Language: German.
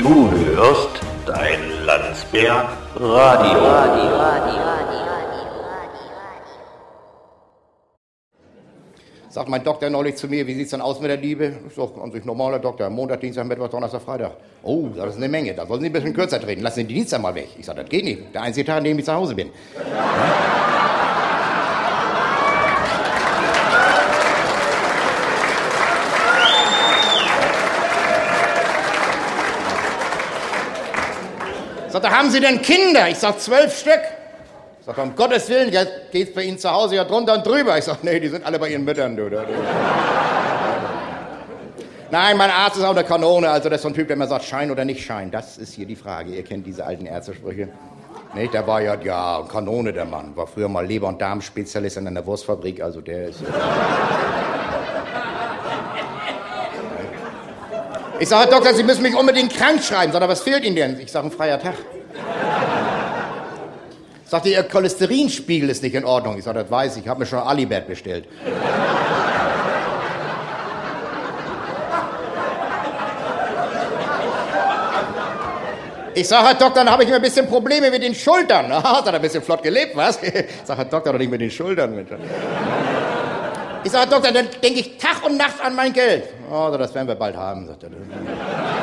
Du hörst dein Landsberg Radio. Sagt mein Doktor neulich zu mir, wie sieht's denn aus mit der Liebe? Ich sag, an sich normaler Doktor, Montag, Dienstag, Mittwoch, Donnerstag, Freitag. Oh, das ist eine Menge, da sollen Sie ein bisschen kürzer treten, lassen Sie die Dienstag mal weg. Ich sag, das geht nicht, der einzige Tag, an dem ich zu Hause bin. Sagt er, haben Sie denn Kinder? Ich sag, 12 Stück. Sagt er, um Gottes Willen, jetzt geht's bei Ihnen zu Hause ja drunter und drüber. Ich sag, nee, die sind alle bei Ihren Müttern, du. Nein, mein Arzt ist auch eine Kanone, also das ist so ein Typ, der immer sagt, Schein oder nicht Schein. Das ist hier die Frage. Ihr kennt diese alten Ärztesprüche. Nicht? Der war ja Kanone, der Mann. War früher mal Leber- und Darmspezialist in einer Wurstfabrik, also der ist... Ich sage, Herr Doktor, Sie müssen mich unbedingt krank schreiben. Sagt er, was fehlt Ihnen denn? Ich sage, ein freier Tag. Sagt er, Ihr Cholesterinspiegel ist nicht in Ordnung. Ich sage, das weiß ich, habe mir schon Alibert bestellt. Ich sage, Herr Doktor, dann habe ich mir ein bisschen Probleme mit den Schultern. Aha, hat er ein bisschen flott gelebt, was? Ich sage, Herr Doktor, doch nicht mit den Schultern. Ich sage, Herr Doktor, dann denke ich Tag und Nacht an mein Geld. Oh, das werden wir bald haben, sagt er.